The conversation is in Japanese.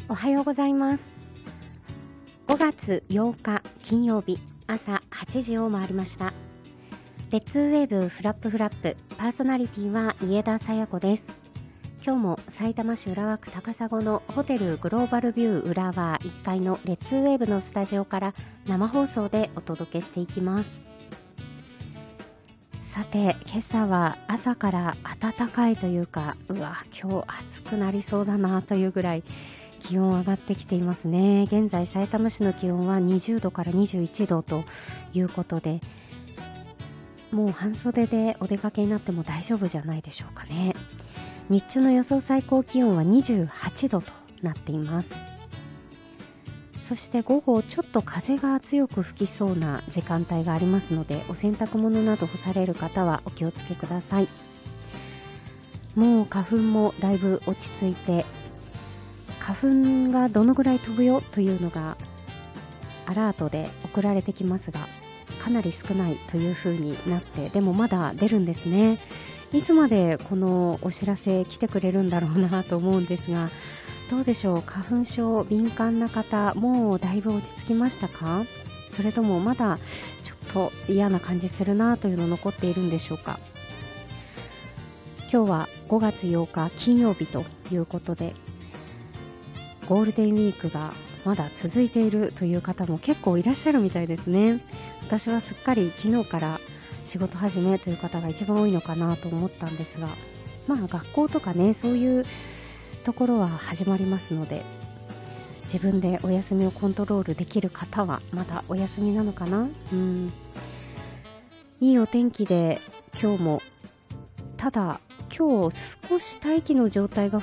おはようございます。5月8日金曜日朝8時を回りました。レッツウェーブフラップパーソナリティは家田紗耶子です。今日もさいたま市浦和区高砂のホテルグローバルビュー浦和1階のレッツウェーブのスタジオから生放送でお届けしていきます。さて、今朝は朝から暖かいというか、今日暑くなりそうだなというぐらい気温上がってきていますね。現在さいたま市の気温は20度から21度ということで、もう半袖でお出かけになっても大丈夫じゃないでしょうかね。日中の予想最高気温は28度となっています。そして午後ちょっと風が強く吹きそうな時間帯がありますので、お洗濯物など干される方はお気をつけください。もう花粉もだいぶ落ち着いて、花粉がどのぐらい飛ぶよというのがアラートで送られてきますが、かなり少ないという風になって、でもまだ出るんですね。いつまでこのお知らせ来てくれるんだろうなと思うんですが、どうでしょう。花粉症敏感な方、もうだいぶ落ち着きましたか？それともまだちょっと嫌な感じするなというの残っているんでしょうか。今日は5月8日金曜日ということで、ゴールデンウィークがまだ続いているという方も結構いらっしゃるみたいですね。私はすっかり昨日から仕事始めという方が一番多いのかなと思ったんですが、学校とかね、そういうところは始まりますので、自分でお休みをコントロールできる方はまだお休みなのかな。いいお天気で今日も、ただ今日少し大気の状態が